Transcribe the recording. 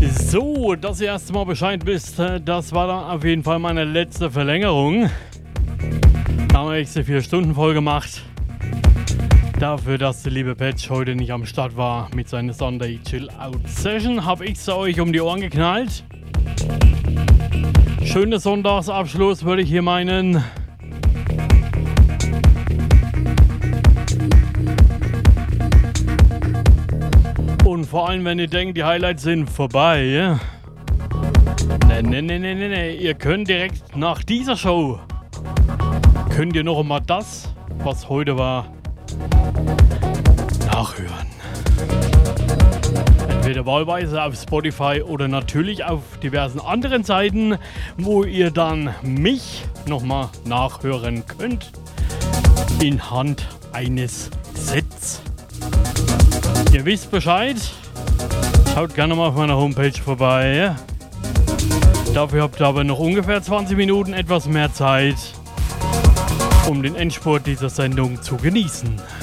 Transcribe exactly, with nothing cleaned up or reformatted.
So, dass ihr erst mal Bescheid wisst, das war dann auf jeden Fall meine letzte Verlängerung. Da haben wir extra vier Stunden voll gemacht. Dafür, dass der liebe Patch heute nicht am Start war mit seiner Sunday Chill-Out Session, habe ich es euch um die Ohren geknallt. Schöner Sonntagsabschluss würde ich hier meinen. Und vor allem, wenn ihr denkt, die Highlights sind vorbei. Ja? Ne, ne, ne, ne, ne, ne. Ihr könnt direkt nach dieser Show, könnt ihr noch einmal das, was heute war, nachhören. Entweder wahlweise auf Spotify oder natürlich auf diversen anderen Seiten, wo ihr dann mich nochmal nachhören könnt. In Hand eines Sets. Ihr wisst Bescheid. Schaut gerne mal auf meiner Homepage vorbei. Dafür habt ihr aber noch ungefähr zwanzig Minuten etwas mehr Zeit, um den Endspurt dieser Sendung zu genießen.